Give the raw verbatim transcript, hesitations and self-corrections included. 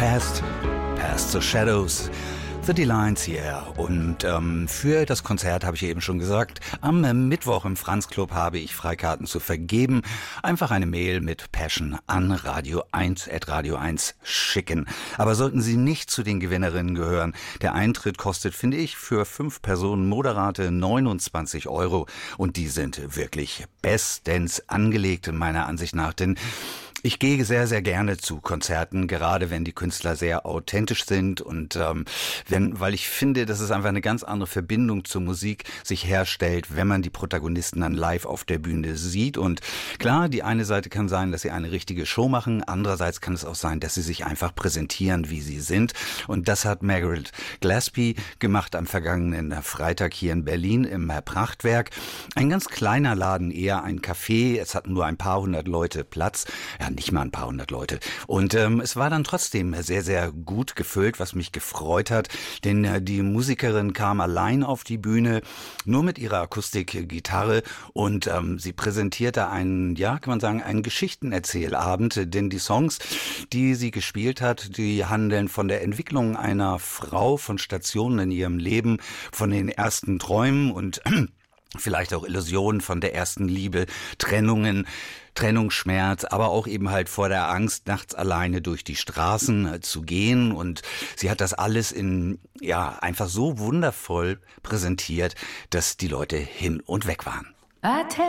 Past, Past the Shadows, The Delines, yeah. Und ähm, für das Konzert habe ich eben schon gesagt, am äh, Mittwoch im Franz Club habe ich Freikarten zu vergeben. Einfach eine Mail mit Passion an radio eins at radio eins schicken. Aber sollten Sie nicht zu den Gewinnerinnen gehören, der Eintritt kostet, finde ich, für fünf Personen moderate neunundzwanzig Euro. Und die sind wirklich bestens angelegt, meiner Ansicht nach. Denn ich gehe sehr, sehr gerne zu Konzerten, gerade wenn die Künstler sehr authentisch sind und ähm, wenn, weil ich finde, dass es einfach eine ganz andere Verbindung zur Musik sich herstellt, wenn man die Protagonisten dann live auf der Bühne sieht. Und klar, die eine Seite kann sein, dass sie eine richtige Show machen, andererseits kann es auch sein, dass sie sich einfach präsentieren, wie sie sind. Und das hat Margaret Gillespie gemacht am vergangenen Freitag hier in Berlin im Prachtwerk. Ein ganz kleiner Laden, eher ein Café, es hatten nur ein paar hundert Leute Platz. Ja, nicht mal ein paar hundert Leute. Und ähm, es war dann trotzdem sehr, sehr gut gefüllt, was mich gefreut hat, denn äh, die Musikerin kam allein auf die Bühne, nur mit ihrer Akustikgitarre und ähm, sie präsentierte einen, ja, kann man sagen, einen Geschichtenerzählabend, denn die Songs, die sie gespielt hat, die handeln von der Entwicklung einer Frau, von Stationen in ihrem Leben, von den ersten Träumen und vielleicht auch Illusionen von der ersten Liebe, Trennungen, Trennungsschmerz, aber auch eben halt vor der Angst, nachts alleine durch die Straßen äh, zu gehen. Und sie hat das alles in, ja, einfach so wundervoll präsentiert, dass die Leute hin und weg waren.